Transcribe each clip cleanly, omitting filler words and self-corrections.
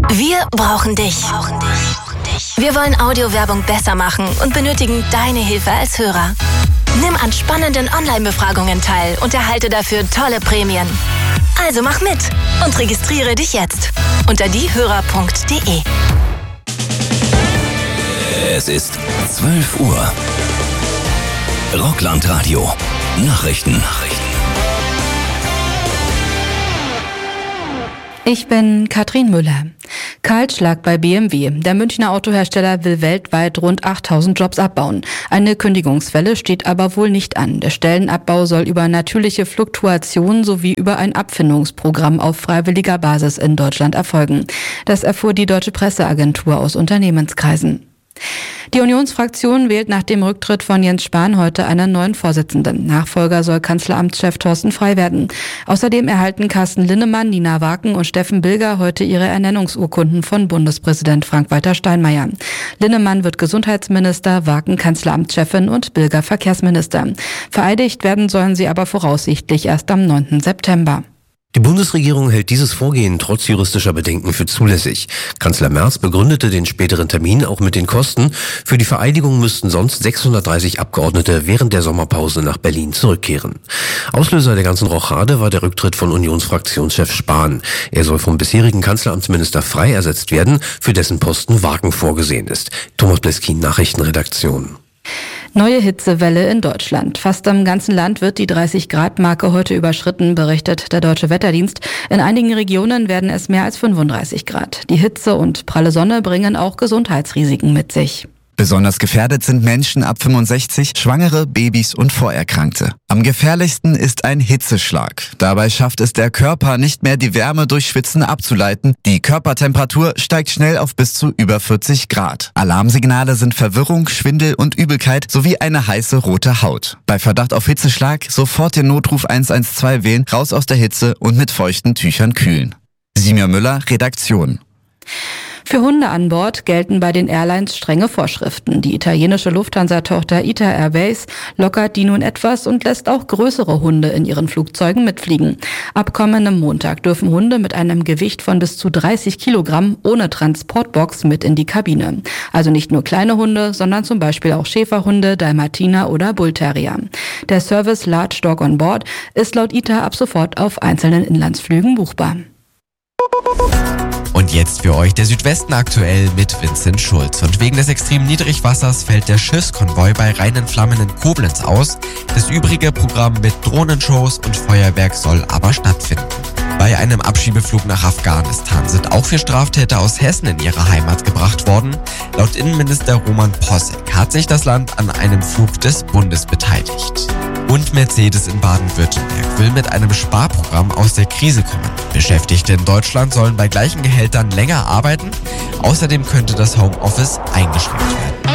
Wir brauchen dich. Wir wollen Audiowerbung besser machen und benötigen deine Hilfe als Hörer. Nimm an spannenden Online-Befragungen teil und erhalte dafür tolle Prämien. Also mach mit und registriere dich jetzt unter diehörer.de. Es ist 12 Uhr. Rockland-Radio. Nachrichten. Ich bin Katrin Müller. Kahlschlag bei BMW. Der Münchner Autohersteller will weltweit rund 8000 Jobs abbauen. Eine Kündigungswelle steht aber wohl nicht an. Der Stellenabbau soll über natürliche Fluktuation sowie über ein Abfindungsprogramm auf freiwilliger Basis in Deutschland erfolgen. Das erfuhr die Deutsche Presseagentur aus Unternehmenskreisen. Die Unionsfraktion wählt nach dem Rücktritt von Jens Spahn heute einen neuen Vorsitzenden. Nachfolger soll Kanzleramtschef Thorsten Frey werden. Außerdem erhalten Carsten Linnemann, Nina Waken und Steffen Bilger heute ihre Ernennungsurkunden von Bundespräsident Frank-Walter Steinmeier. Linnemann wird Gesundheitsminister, Waken Kanzleramtschefin und Bilger Verkehrsminister. Vereidigt werden sollen sie aber voraussichtlich erst am 9. September. Die Bundesregierung hält dieses Vorgehen trotz juristischer Bedenken für zulässig. Kanzler Merz begründete den späteren Termin auch mit den Kosten. Für die Vereidigung müssten sonst 630 Abgeordnete während der Sommerpause nach Berlin zurückkehren. Auslöser der ganzen Rochade war der Rücktritt von Unionsfraktionschef Spahn. Er soll vom bisherigen Kanzleramtsminister Frey ersetzt werden, für dessen Posten Waken vorgesehen ist. Thomas Bleskin, Nachrichtenredaktion. Neue Hitzewelle in Deutschland. Fast im ganzen Land wird die 30-Grad-Marke heute überschritten, berichtet der Deutsche Wetterdienst. In einigen Regionen werden es mehr als 35 Grad. Die Hitze und pralle Sonne bringen auch Gesundheitsrisiken mit sich. Besonders gefährdet sind Menschen ab 65, Schwangere, Babys und Vorerkrankte. Am gefährlichsten ist ein Hitzeschlag. Dabei schafft es der Körper nicht mehr, die Wärme durch Schwitzen abzuleiten. Die Körpertemperatur steigt schnell auf bis zu über 40 Grad. Alarmsignale sind Verwirrung, Schwindel und Übelkeit sowie eine heiße rote Haut. Bei Verdacht auf Hitzeschlag sofort den Notruf 112 wählen, raus aus der Hitze und mit feuchten Tüchern kühlen. Simia Müller, Redaktion. Für Hunde an Bord gelten bei den Airlines strenge Vorschriften. Die italienische Lufthansa-Tochter ITA Airways lockert die nun etwas und lässt auch größere Hunde in ihren Flugzeugen mitfliegen. Ab kommendem Montag dürfen Hunde mit einem Gewicht von bis zu 30 Kilogramm ohne Transportbox mit in die Kabine. Also nicht nur kleine Hunde, sondern zum Beispiel auch Schäferhunde, Dalmatiner oder Bullterrier. Der Service Large Dog on Board ist laut ITA ab sofort auf einzelnen Inlandsflügen buchbar. Und jetzt für euch der Südwesten aktuell mit Vincent Schulz. Und wegen des extremen Niedrigwassers fällt der Schiffskonvoi bei Rhein in Flammen in Koblenz aus. Das übrige Programm mit Drohnenshows und Feuerwerk soll aber stattfinden. Bei einem Abschiebeflug nach Afghanistan sind auch 4 Straftäter aus Hessen in ihre Heimat gebracht worden. Laut Innenminister Roman Posek hat sich das Land an einem Flug des Bundes beteiligt. Und Mercedes in Baden-Württemberg will mit einem Sparprogramm aus der Krise kommen. Beschäftigte in Deutschland sollen bei gleichen Gehältern länger arbeiten. Außerdem könnte das Homeoffice eingeschränkt werden.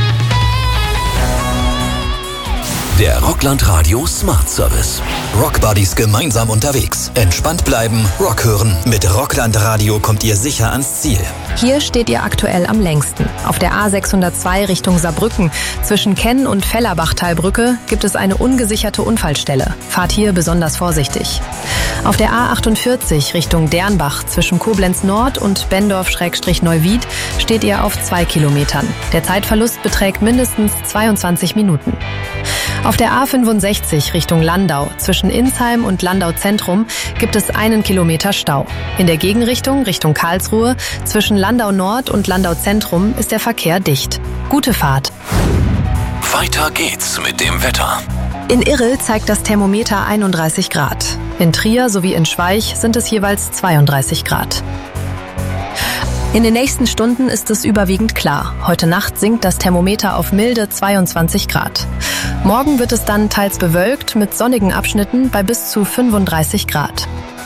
Der Rockland-Radio Smart Service. Rockbuddies gemeinsam unterwegs. Entspannt bleiben, Rock hören. Mit Rockland-Radio kommt ihr sicher ans Ziel. Hier steht ihr aktuell am längsten. Auf der A602 Richtung Saarbrücken. Zwischen Kenn und Fellerbachtalbrücke gibt es eine ungesicherte Unfallstelle. Fahrt hier besonders vorsichtig. Auf der A48 Richtung Dernbach zwischen Koblenz Nord und Bendorf-Neuwied steht ihr auf 2 Kilometern. Der Zeitverlust beträgt mindestens 22 Minuten. Auf der A65 Richtung Landau zwischen Insheim und Landau Zentrum gibt es 1 Kilometer Stau. In der Gegenrichtung Richtung Karlsruhe zwischen Landau Nord und Landau Zentrum ist der Verkehr dicht. Gute Fahrt. Weiter geht's mit dem Wetter. In Irrel zeigt das Thermometer 31 Grad. In Trier sowie in Schweich sind es jeweils 32 Grad. In den nächsten Stunden ist es überwiegend klar. Heute Nacht sinkt das Thermometer auf milde 22 Grad. Morgen wird es dann teils bewölkt mit sonnigen Abschnitten bei bis zu 35 Grad.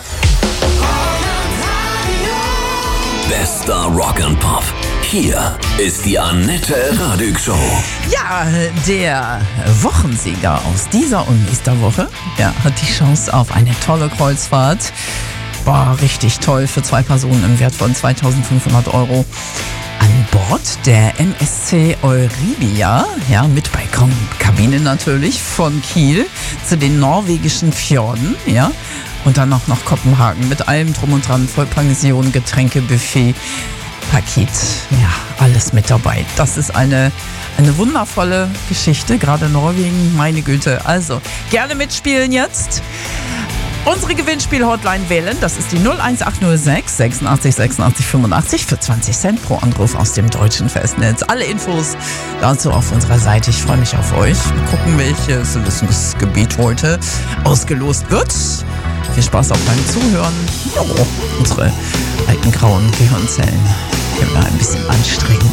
Bester Rock and Pop. Hier ist die Annette Radig Show. Ja, der Wochensieger aus dieser und nächster Woche, hat die Chance auf eine tolle Kreuzfahrt. War richtig toll für 2 Personen im Wert von 2.500 € an Bord der MSC Euribia, mit Balkonkabine natürlich, von Kiel zu den norwegischen Fjorden, und dann noch nach Kopenhagen mit allem drum und dran, Vollpension, Getränke, Buffet, Paket, ja, alles mit dabei. Das ist eine wundervolle Geschichte, gerade Norwegen, meine Güte. Also, gerne mitspielen jetzt. Unsere Gewinnspiel-Hotline wählen, das ist die 01806 86 86 85 für 20 Cent pro Anruf aus dem deutschen Festnetz. Alle Infos dazu auf unserer Seite. Ich freue mich auf euch. Wir gucken, welches Wissensgebiet heute ausgelost wird. Viel Spaß auch beim Zuhören. Oh, unsere alten grauen Gehirnzellen immer ein bisschen anstrengen.